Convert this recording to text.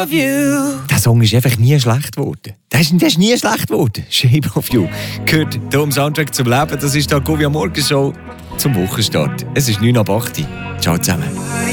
of You. Der Song ist einfach nie schlecht geworden. Der ist nie schlecht geworden. Shape of You. Gehört hier im Soundtrack zum Leben. Das ist die Govia Morgenshow zum Wochenstart. Es ist 9:08 Uhr. Ciao zusammen.